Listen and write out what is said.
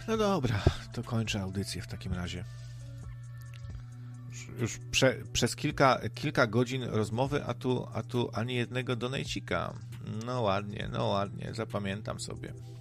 No dobra, to kończę audycję w takim razie. Już przez kilka godzin rozmowy, a tu ani jednego donejcika. No ładnie, zapamiętam sobie.